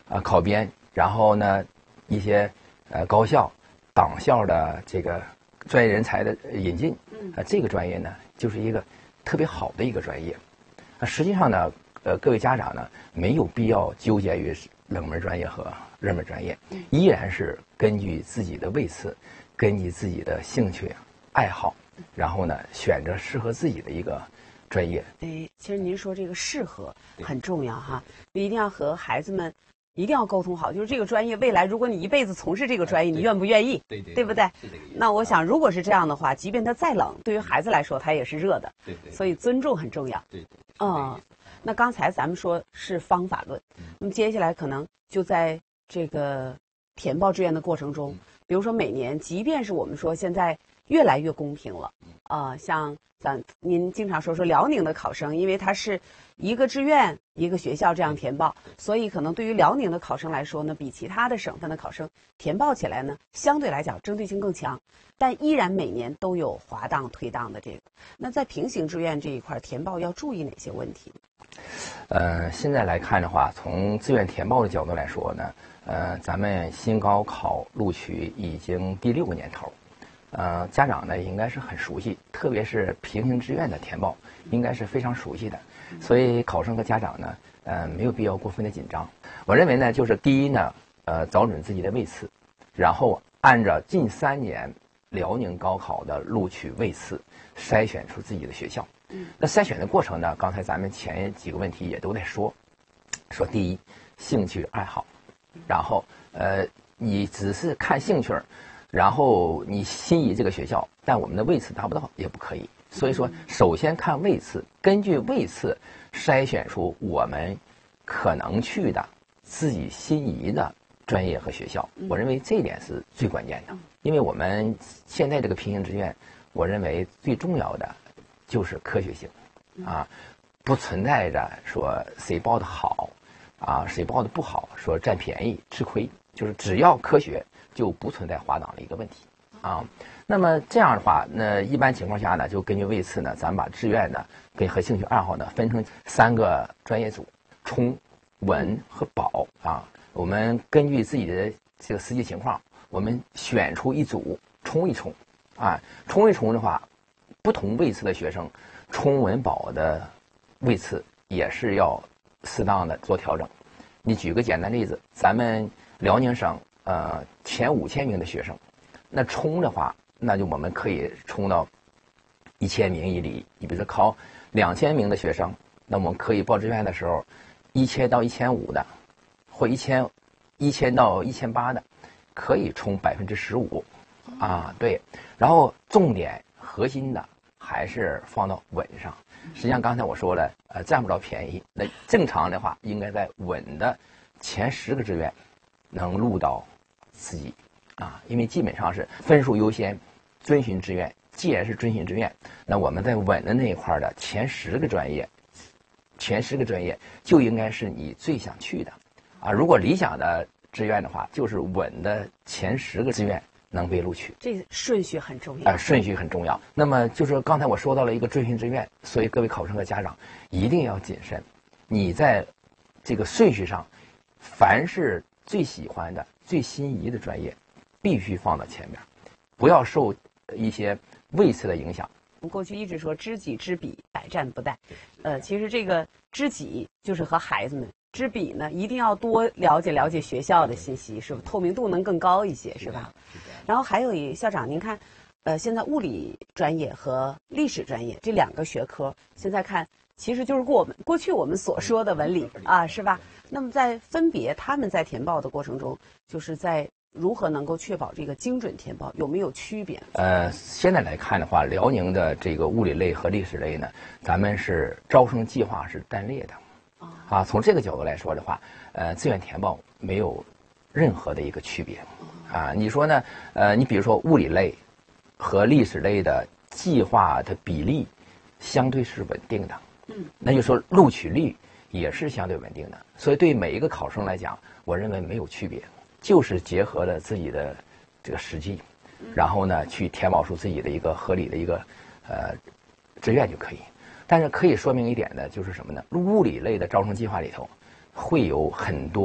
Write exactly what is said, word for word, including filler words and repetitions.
呃考编，然后呢一些呃高校、党校的这个专业人才的引进，啊、呃，这个专业呢就是一个特别好的一个专业。啊，实际上呢，呃，各位家长呢没有必要纠结于冷门专业和热门专业，依然是根据自己的位次，根据自己的兴趣爱好，然后呢选择适合自己的一个专业。 哎，其实您说这个适合很重要哈，一定要和孩子们一定要沟通好，就是这个专业未来如果你一辈子从事这个专业，你愿不愿意？ 对对， 对不对？那我想，如果是这样的话，即便它再冷，对于孩子来说，它也是热的。 对对。 所以尊重很重要。 对对。 嗯，那刚才咱们说是方法论，那么接下来可能就在这个填报志愿的过程中，比如说每年，即便是我们说现在越来越公平了，啊、呃，像咱您经常说说辽宁的考生，因为他是一个志愿一个学校这样填报，所以可能对于辽宁的考生来说呢，比其他的省份的考生填报起来呢，相对来讲针对性更强，但依然每年都有滑档退档的这个。那在平行志愿这一块填报要注意哪些问题？ 呃，现在来看的话，从志愿填报的角度来说呢，呃，咱们新高考录取已经第六个年头。呃，家长呢应该是很熟悉，特别是平行志愿的填报，应该是非常熟悉的。所以考生和家长呢，呃，没有必要过分的紧张。我认为呢，就是第一呢，呃，找准自己的位次，然后按照近三年辽宁高考的录取位次，筛选出自己的学校。那筛选的过程呢，刚才咱们前几个问题也都在说，说第一，兴趣爱好，然后呃，你只是看兴趣。然后你心仪这个学校，但我们的位次达不到也不可以。所以说，首先看位次，根据位次筛选出我们可能去的自己心仪的专业和学校。我认为这一点是最关键的，因为我们现在这个平行志愿，我认为最重要的就是科学性，啊，不存在着说谁报的好，啊，谁报的不好，说占便宜吃亏，就是只要科学。就不存在滑档的一个问题啊。那么这样的话，那一般情况下呢，就根据位次呢，咱们把志愿呢跟和兴趣爱好呢分成三个专业组：冲、稳和保啊。我们根据自己的这个实际情况，我们选出一组冲一冲啊。冲一冲的话，不同位次的学生，冲、稳、保的位次也是要适当的做调整。你举个简单例子，咱们辽宁省。呃，前五千名的学生，那冲的话，那就我们可以冲到一千名以里。你比如说考两千名的学生，那我们可以报志愿的时候，一千到一千五的，或一千一千到一千八的，可以冲百分之十五，啊，对。然后重点核心的还是放到稳上。实际上刚才我说了，呃，占不着便宜。那正常的话，应该在稳的前十个志愿能录到。自己啊，因为基本上是分数优先，遵循志愿。既然是遵循志愿，那我们在稳的那一块的前十个专业，前十个专业就应该是你最想去的啊。如果理想的志愿的话，就是稳的前十个志愿能被录取。 这顺序很重要啊、呃，顺序很重要。那么就是刚才我说到了一个遵循志愿，所以各位考生和家长一定要谨慎。你在这个顺序上，凡是最喜欢的。最心仪的专业，必须放到前面，不要受一些位次的影响。 我们过去一直说知己知彼，百战不殆。呃，其实这个知己就是和孩子们，知彼呢一定要多了解了解学校的信息，是吧？透明度能更高一些，是吧？然后还有一校长，您看，呃，现在物理专业和历史专业这两个学科，现在看其实就是过我们过去我们所说的文理啊，是吧？那么在分别他们在填报的过程中，就是在如何能够确保这个精准填报，有没有区别？ 呃，现在来看的话，辽宁的这个物理类和历史类呢，咱们是招生计划是单列的，啊，从这个角度来说的话，呃，志愿填报没有任何的一个区别，啊，你说呢？呃，你比如说物理类和历史类的计划的比例相对是稳定的，嗯，那就说录取率也是相对稳定的，所以对每一个考生来讲，我认为没有区别，就是结合了自己的这个实际，然后呢去填报出自己的一个合理的一个呃志愿就可以。但是可以说明一点的就是什么呢？物理类的招生计划里头会有很多